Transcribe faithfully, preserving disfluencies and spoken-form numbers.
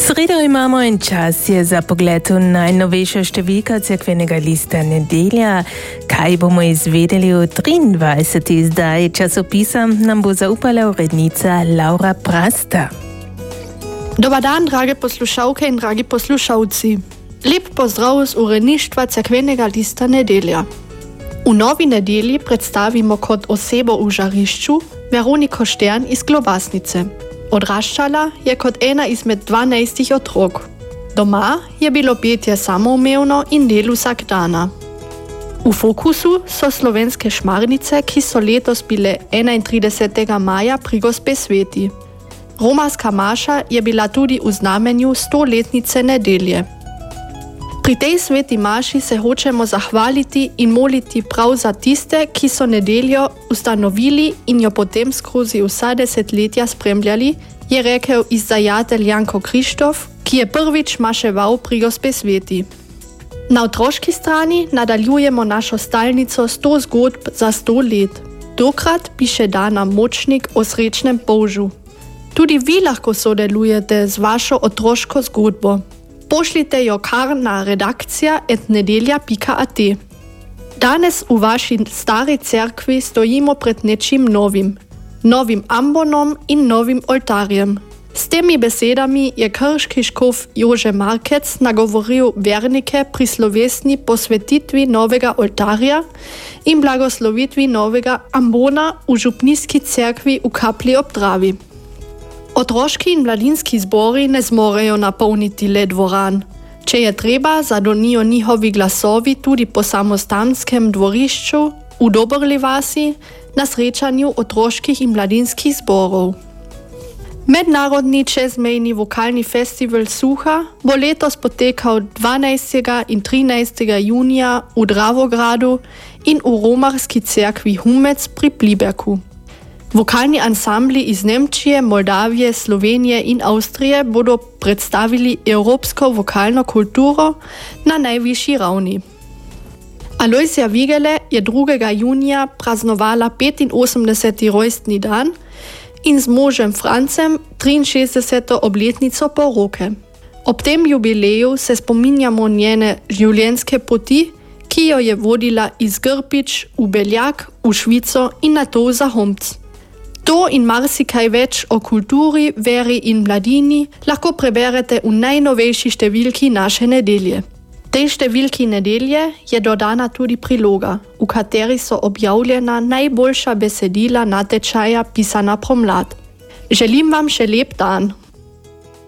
Sredo imamo en čas je za pogled v najnovejšo številko cerkvenega lista Nedelja. Kaj bomo izvedeli v triindvajseti izdaji časopisa, nam bo zaupala urednica Laura Prasta. Dobar dan, drage poslušalke in dragi poslušalci. Lep pozdrav z uredništva cerkvenega lista Nedelja. V novi nedelji predstavimo kot osebo v žarišču Veroniko Štern iz Globasnice. Odraščala je kot ena izmed dvanajstih otrok. Doma je bilo petje samoumevno in del vsak dana. V fokusu so slovenske šmarnice, ki so letos bile enaintridesetega maja pri Gospe Sveti. Romarska maša je bila tudi v znamenju stoletnice nedelje. Pri tej sveti maši se hočemo zahvaliti in moliti prav za tiste, ki so nedeljo ustanovili in jo potem skozi vsa desetletja spremljali, je rekel izdajatelj Janko Krištof, ki je prvič maševal pri Gospe Sveti. Na otroški strani nadaljujemo našo stalnico sto zgodb za sto let. Tokrat piše Dana Močnik o srečnem polžu. Tudi vi lahko sodelujete z vašo otroško zgodbo. Pošljite jo kar na redakcija et nedelja pika at. Danes v vaši stari cerkvi stojimo pred nečim novim. Novim ambonom in novim oltarjem. S temi besedami je krški škof Jože Markec nagovoril vernike pri slovesni posvetitvi novega oltarja in blagoslovitvi novega ambona v župnijski cerkvi v Kapli ob Dravi. Otroški in mladinski zbori ne zmorejo napolniti le dvoran. Če je treba, zadonijo njihovi glasovi tudi po samostanskem dvorišču v Dobrli vasi na srečanju otroških in mladinskih zborov. Mednarodni čezmejni vokalni festival Suha bo letos potekal dvanajstega in trinajstega junija v Dravogradu in v romarski cerkvi Humec pri Pliberku. Vokalni ansambli iz Nemčije, Moldavije, Slovenije in Avstrije bodo predstavili evropsko vokalno kulturo na najvišji ravni. Alojzija Vigele je drugega junija praznovala petinosemdeseti rojstni dan in z možem Francem triinšestdeseto obletnico poroke. Ob tem jubileju se spominjamo njene življenjske poti, ki jo je vodila iz Grpič v Beljak, v Švico in nato v Zahomc. To in marsikaj več o kulturi, veri in mladini lahko preberete v najnovejši številki naše nedelje. Tej številki nedelje je dodana tudi priloga, v kateri so objavljena najboljša besedila natečaja Pisana pomlad. Želim vam še lep dan!